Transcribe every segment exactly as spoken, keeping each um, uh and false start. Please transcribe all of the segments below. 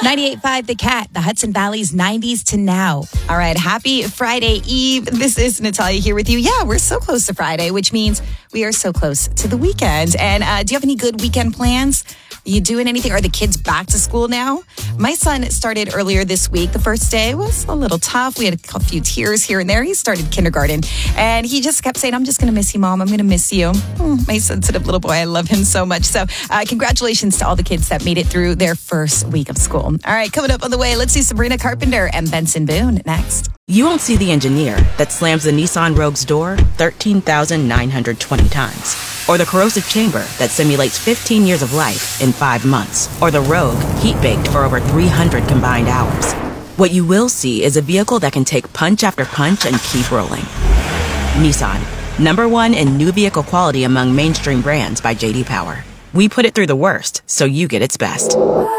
ninety-eight point five The Cat, the Hudson Valley's nineties to now. All right, happy Friday Eve. This is Natalia here with you. Yeah, we're so close to Friday, which means we are so close to the weekend. And uh, do you have any good weekend plans? Are you doing anything? Are the kids back to school now? My son started earlier this week. The first day was a little tough. We had a few tears here and there. He started kindergarten, and he just kept saying, I'm just going to miss you, Mom. I'm going to miss you. Oh, my sensitive little boy. I love him so much. So uh, congratulations to all the kids that made it through their first week of school. All right, coming up on the way, let's see Sabrina Carpenter and Benson Boone next. You won't see the engineer that slams the Nissan Rogue's door thirteen thousand nine hundred twenty times. Or the corrosive chamber that simulates fifteen years of life in five months. Or the Rogue heat-baked for over three hundred combined hours. What you will see is a vehicle that can take punch after punch and keep rolling. Nissan, number one in new vehicle quality among mainstream brands by J D Power. We put it through the worst, so you get its best.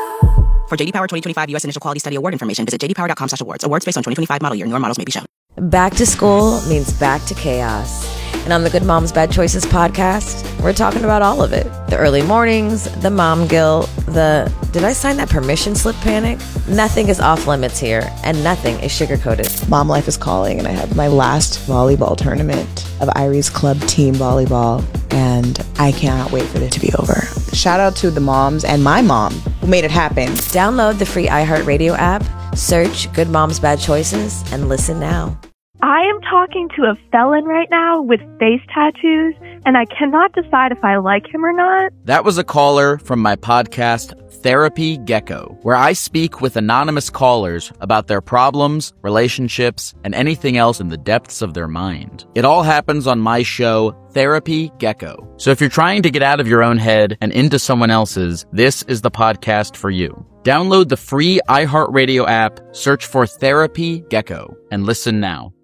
For J D Power twenty twenty-five U S Initial Quality Study Award information, visit j d power dot com slash awards. Awards based on twenty twenty-five model year. Newer models may be shown. Back to school means back to chaos. And on the Good Moms Bad Choices podcast, we're talking about all of it. The early mornings, the mom guilt, the did I sign that permission slip panic? Nothing is off limits here, and nothing is sugar-coated. Mom life is calling, and I had my last volleyball tournament of Irie's club team volleyball, and I cannot wait for it to be over. Shout out to the moms and my mom who made it happen. Download the free iHeartRadio app, search Good Moms Bad Choices, and listen now. I am talking to a felon right now with face tattoos, and I cannot decide if I like him or not. That was a caller from my podcast, Therapy Gecko, where I speak with anonymous callers about their problems, relationships, and anything else in the depths of their mind. It all happens on my show, Therapy Gecko. So if you're trying to get out of your own head and into someone else's, this is the podcast for you. Download the free iHeartRadio app, search for Therapy Gecko, and listen now.